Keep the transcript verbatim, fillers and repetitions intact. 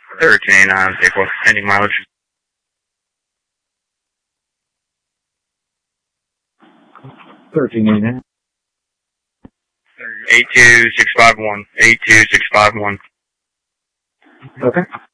thirteen eighty-nine, vehicle, ending mileage. thirteen eighty-nine. eight two six five one, eight two six five one. Okay.